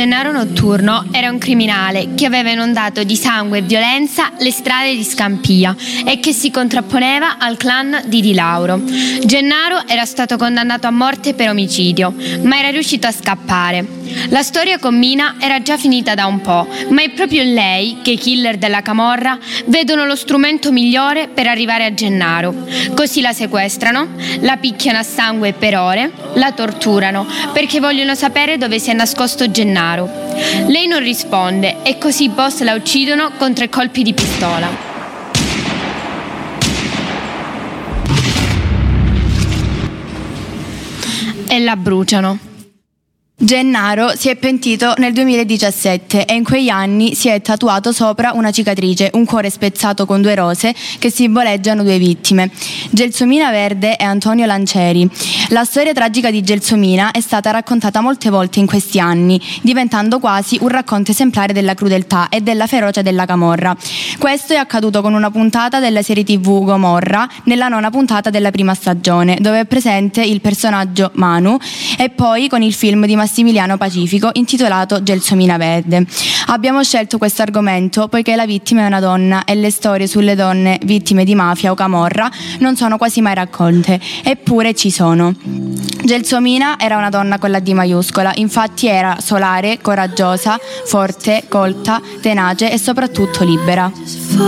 Gennaro Notturno era un criminale che aveva inondato di sangue e violenza le strade di Scampia e che si contrapponeva al clan di Di Lauro. Gennaro era stato condannato a morte per omicidio, ma era riuscito a scappare. La storia con Mina era già finita da un po', ma è proprio lei che i killer della camorra vedono lo strumento migliore per arrivare a Gennaro. Così la sequestrano, la picchiano a sangue per ore, la torturano perché vogliono sapere dove si è nascosto Gennaro. Lei non risponde e così i boss la uccidono con 3 colpi di pistola. E la bruciano. Gennaro si è pentito nel 2017 e in quegli anni si è tatuato sopra una cicatrice, un cuore spezzato con 2 rose che simboleggiano 2 vittime, Gelsomina Verde e Antonio Lancieri. La storia tragica di Gelsomina è stata raccontata molte volte in questi anni, diventando quasi un racconto esemplare della crudeltà e della ferocia della camorra. Questo è accaduto con una puntata della serie TV Gomorra, nella 9ª puntata della prima stagione, dove è presente il personaggio Manu, e poi con il film di Massimiliano Pacifico intitolato Gelsomina Verde. Abbiamo scelto questo argomento poiché la vittima è una donna e le storie sulle donne vittime di mafia o camorra non sono quasi mai raccolte, eppure ci sono. Gelsomina era una donna con la D maiuscola, infatti era solare, coraggiosa, forte, colta, tenace e soprattutto libera.